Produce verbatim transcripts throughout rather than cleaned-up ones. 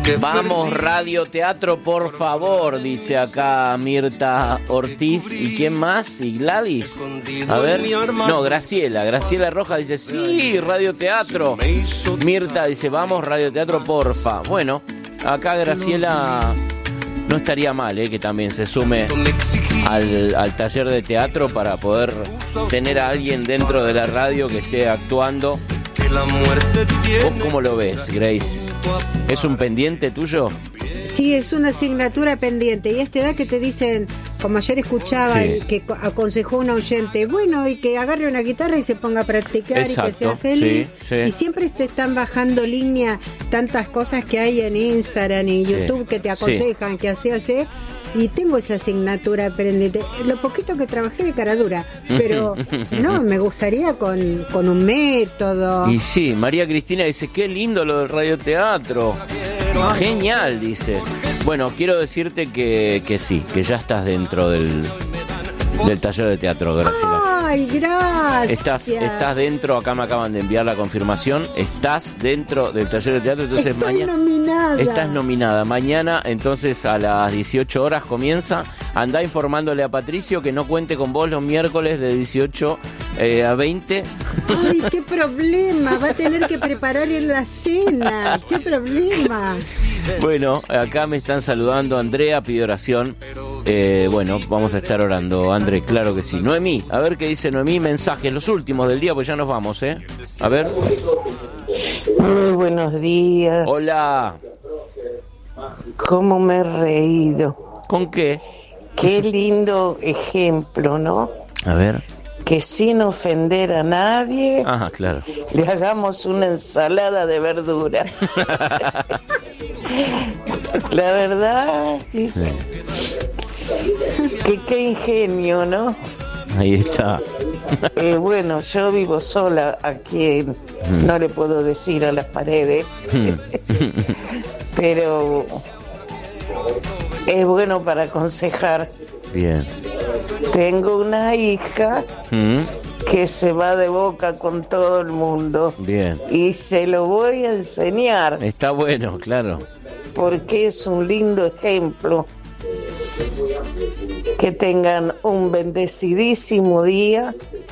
Vamos, radioteatro, por favor, dice acá Mirta Ortiz. ¿Y quién más? ¿Y Gladys? A ver. No, Graciela. Graciela Rojas dice, sí, radioteatro. Mirta dice, vamos, radioteatro, porfa. Bueno, acá Graciela no estaría mal, ¿eh? Que también se sume al, al taller de teatro para poder tener a alguien dentro de la radio que esté actuando. ¿Vos cómo lo ves, Grace? ¿Es un pendiente tuyo? Sí, es una asignatura pendiente. Y a esta edad que te dicen, como ayer escuchaba, sí, que aconsejó un oyente, bueno, y que agarre una guitarra y se ponga a practicar. Exacto, y que sea feliz. Sí, sí. Y siempre te están bajando línea tantas cosas que hay en Instagram y YouTube, sí, que te aconsejan, sí, que así hace. Y tengo esa asignatura pendiente. Lo poquito que trabajé de cara dura, pero no, me gustaría con, con un método. Y sí, María Cristina dice, qué lindo lo del radioteatro. Genial, dice. Bueno, quiero decirte que, que sí, que ya estás dentro del, del taller de teatro, Graciela. Ay, gracias. Estás, estás dentro, acá me acaban de enviar la confirmación. Estás dentro del taller de teatro, entonces Estoy mañana. nominada. Estás nominada. Mañana, entonces, a las dieciocho horas comienza. Andá informándole a Patricio que no cuente con vos los miércoles de dieciocho eh, a veinte. Ay, qué problema. Va a tener que preparar en la cena. Qué problema. Bueno, acá me están saludando. Andrea pide oración. Eh, bueno, vamos a estar orando, André, claro que sí. Noemí, a ver qué dice Noemí, mensajes, los últimos del día, pues ya nos vamos, ¿eh? A ver. Muy buenos días. Hola. ¿Cómo me he reído? ¿Con qué? Qué lindo ejemplo, ¿no? A ver. Que sin ofender a nadie, ajá, claro, le hagamos una ensalada de verdura. La verdad, sí. sí. Que qué ingenio, ¿no? Ahí está. Eh, bueno, yo vivo sola aquí, mm. no le puedo decir a las paredes, mm. pero es bueno para aconsejar. Bien. Tengo una hija mm. que se va de boca con todo el mundo. Bien. Y se lo voy a enseñar. Está bueno, claro. Porque es un lindo ejemplo. Que tengan un bendecidísimo día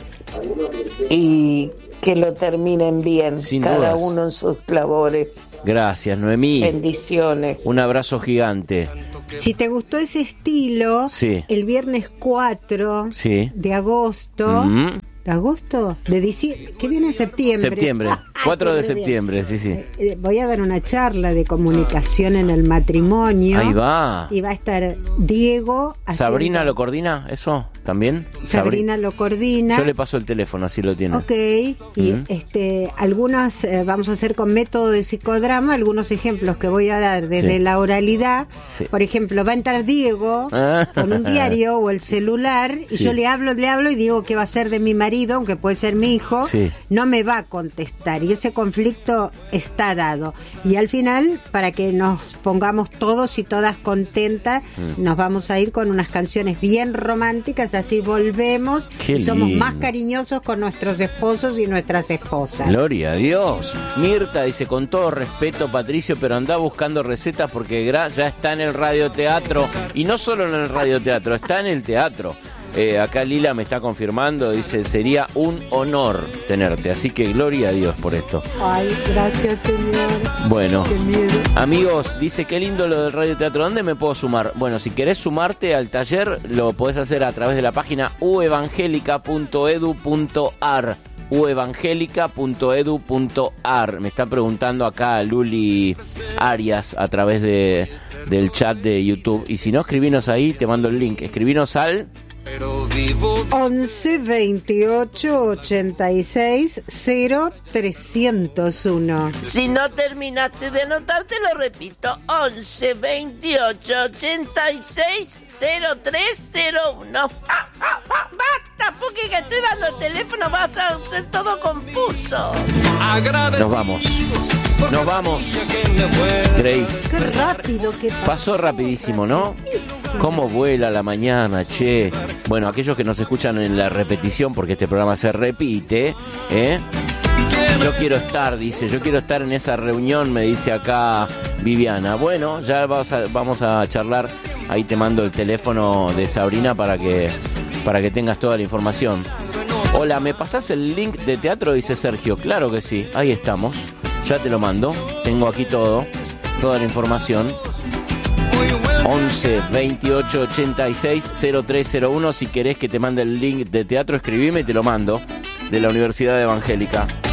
y que lo terminen bien, sin cada dudas. Uno en sus labores. Gracias, Noemí. Bendiciones. Un abrazo gigante. Si te gustó ese estilo, sí, el viernes cuatro sí. de agosto... Mm-hmm. ¿De agosto? De diciembre, ¿qué viene? Septiembre. Septiembre, cuatro de septiembre, sí, sí. Eh, voy a dar una charla de comunicación en el matrimonio. Ahí va. Y va a estar Diego. ¿Sabrina lo coordina eso también? Sabrina Sabri- lo coordina. Yo le paso el teléfono, así lo tiene. Ok, y mm. este, algunos eh, vamos a hacer con método de psicodrama, algunos ejemplos que voy a dar desde sí. la oralidad. Sí. Por ejemplo, va a entrar Diego ah. con un diario o el celular y sí. yo le hablo, le hablo y digo qué va a ser de mi marido, aunque puede ser mi hijo, sí. no me va a contestar y ese conflicto está dado. Y al final, para que nos pongamos todos y todas contentas, mm. nos vamos a ir con unas canciones bien románticas, así volvemos Qué y somos lindo. Más cariñosos con nuestros esposos y nuestras esposas. Gloria a Dios. Mirta dice, con todo respeto, Patricio, pero anda buscando recetas porque gra- ya está en el radioteatro, y no solo en el radioteatro, está en el teatro. Eh, acá Lila me está confirmando, dice, sería un honor tenerte, así que gloria a Dios por esto. Ay, gracias, señor. Bueno, amigos, dice, qué lindo lo del radioteatro, ¿dónde me puedo sumar? Bueno, si querés sumarte al taller, lo podés hacer a través de la página u evangelica punto edu punto ar. u evangelica punto edu punto ar. Me está preguntando acá Luli Arias a través de, del chat de YouTube. Y si no, escribinos ahí, te mando el link. Escribinos al once veintiocho ochenta y seis cero trescientos uno. Si no terminaste de anotar, te lo repito, once veintiocho ochenta y seis cero tres cero uno. ¡Ah, ah, ah! ¡Basta! Porque que estoy dando el teléfono vas a ser todo confuso. Nos vamos. Nos vamos. Grace. Qué rápido que pasó. Pasó rapidísimo, ¿no? Cómo vuela la mañana, che. Bueno, aquellos que nos escuchan en la repetición, porque este programa se repite, ¿eh? Yo quiero estar, dice, yo quiero estar en esa reunión, me dice acá Viviana. Bueno, ya vamos a, vamos a charlar, ahí te mando el teléfono de Sabrina para que, para que tengas toda la información. Hola, ¿me pasás el link de teatro? Dice Sergio. Claro que sí, ahí estamos, ya te lo mando, tengo aquí todo, toda la información. once veintiocho ochenta y seis cero tres cero uno. Si querés que te mande el link de teatro, escribime y te lo mando, de la Universidad Evangélica.